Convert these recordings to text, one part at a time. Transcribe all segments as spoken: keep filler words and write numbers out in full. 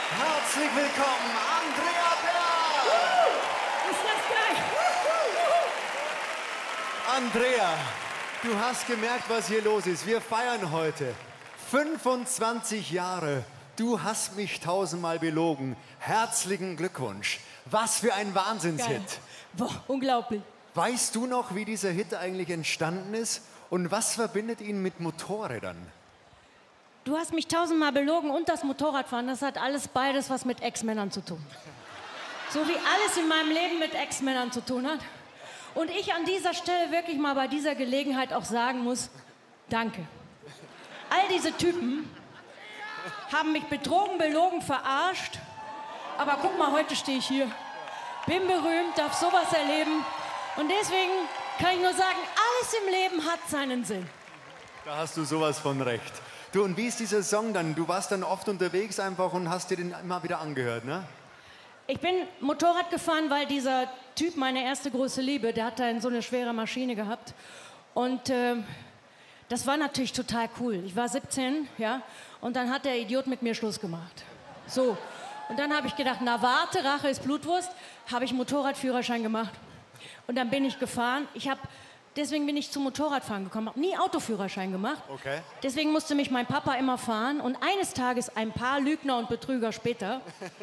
Herzlich willkommen, Andrea Berg! Ist das geil? Andrea, du hast gemerkt, was hier los ist. Wir feiern heute fünfundzwanzig Jahre. Du hast mich tausendmal belogen. Herzlichen Glückwunsch. Was für ein Wahnsinnshit. Geil. Boah, unglaublich. Weißt du noch, wie dieser Hit eigentlich entstanden ist? Und was verbindet ihn mit Motorrädern? Du hast mich tausendmal belogen und das Motorradfahren, das hat alles beides was mit Ex-Männern zu tun. So wie alles in meinem Leben mit Ex-Männern zu tun hat. Und ich an dieser Stelle wirklich mal bei dieser Gelegenheit auch sagen muss, danke. All diese Typen haben mich betrogen, belogen, verarscht. Aber guck mal, heute stehe ich hier. Bin berühmt, darf sowas erleben. Und deswegen kann ich nur sagen, alles im Leben hat seinen Sinn. Da hast du sowas von recht. Du, und wie ist dieser Song dann? Du warst dann oft unterwegs einfach und hast dir den immer wieder angehört, ne? Ich bin Motorrad gefahren, weil dieser Typ, meine erste große Liebe, der hat da so eine schwere Maschine gehabt. Und äh, das war natürlich total cool. Ich war siebzehn, ja, und dann hat der Idiot mit mir Schluss gemacht. So, und dann habe ich gedacht, na warte, Rache ist Blutwurst, habe ich Motorradführerschein gemacht. Und dann bin ich gefahren. Ich habe Deswegen bin ich zum Motorradfahren gekommen, habe nie Autoführerschein gemacht. Okay. Deswegen musste mich mein Papa immer fahren. Und eines Tages, ein paar Lügner und Betrüger später,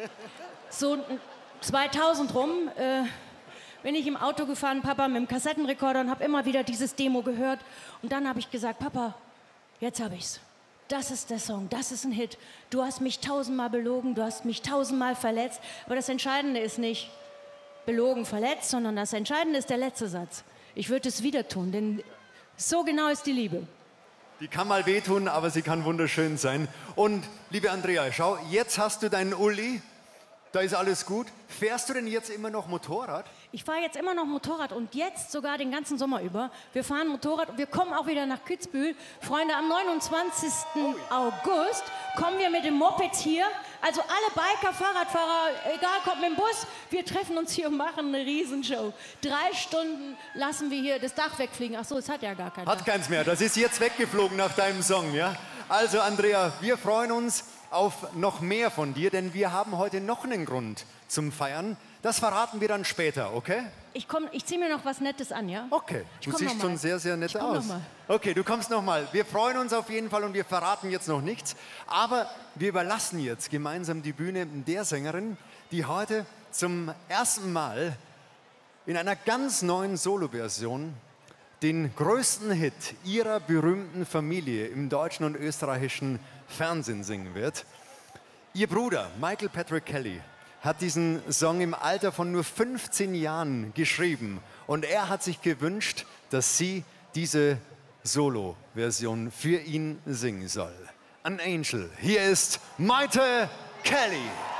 so zweitausend rum, äh, bin ich im Auto gefahren, Papa mit dem Kassettenrekorder, und habe immer wieder dieses Demo gehört. Und dann habe ich gesagt, Papa, jetzt habe ich's. Das ist der Song, das ist ein Hit. Du hast mich tausendmal belogen, du hast mich tausendmal verletzt. Aber das Entscheidende ist nicht belogen, verletzt, sondern das Entscheidende ist der letzte Satz. Ich würde es wieder tun, denn so genau ist die Liebe. Die kann mal wehtun, aber sie kann wunderschön sein. Und, liebe Andrea, schau, jetzt hast du deinen Uli, da ist alles gut. Fährst du denn jetzt immer noch Motorrad? Ich fahre jetzt immer noch Motorrad und jetzt sogar den ganzen Sommer über. Wir fahren Motorrad und wir kommen auch wieder nach Kitzbühel. Freunde, am neunundzwanzigsten August kommen wir mit dem Moped hier. Also alle Biker, Fahrradfahrer, egal, kommt mit dem Bus. Wir treffen uns hier und machen eine Riesenshow. Drei Stunden lassen wir hier das Dach wegfliegen. Ach so, es hat ja gar kein Hat Dach. keins mehr, das ist jetzt weggeflogen nach deinem Song, ja? Also, Andrea, wir freuen uns auf noch mehr von dir, denn wir haben heute noch einen Grund zum Feiern. Das verraten wir dann später, okay? Ich, komm, ich ziehe mir noch was Nettes an, ja? Okay, Ich du komm siehst noch schon mal. sehr, sehr nett Ich komm aus. noch mal. Okay, du kommst nochmal. Wir freuen uns auf jeden Fall und wir verraten jetzt noch nichts. Aber wir überlassen jetzt gemeinsam die Bühne der Sängerin, die heute zum ersten Mal in einer ganz neuen Soloversion den größten Hit ihrer berühmten Familie im deutschen und österreichischen Fernsehen singen wird. Ihr Bruder, Michael Patrick Kelly, hat diesen Song im Alter von nur fünfzehn Jahren geschrieben. Und er hat sich gewünscht, dass sie diese Solo-Version für ihn singen soll. An Angel. Hier ist Maite Kelly.